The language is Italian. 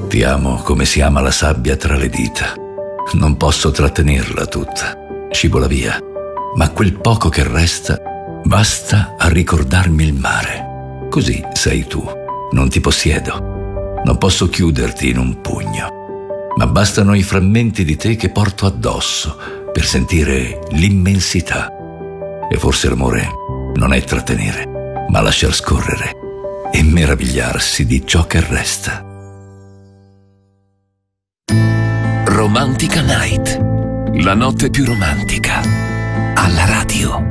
Ti amo come si ama la sabbia tra le dita. Non posso trattenerla tutta, scivola via, ma quel poco che resta basta a ricordarmi il mare. Così sei tu, non ti possiedo, non posso chiuderti in un pugno, ma bastano i frammenti di te che porto addosso per sentire l'immensità. E forse l'amore non è trattenere, ma lasciar scorrere e meravigliarsi di ciò che resta. Romantica Night, la notte più romantica, alla radio.